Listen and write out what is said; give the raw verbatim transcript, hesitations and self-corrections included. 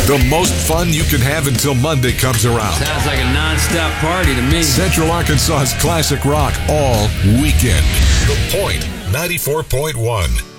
The most fun you can have until Monday comes around. Sounds like a non-stop party to me. Central Arkansas's classic rock all weekend. The Point ninety-four point one.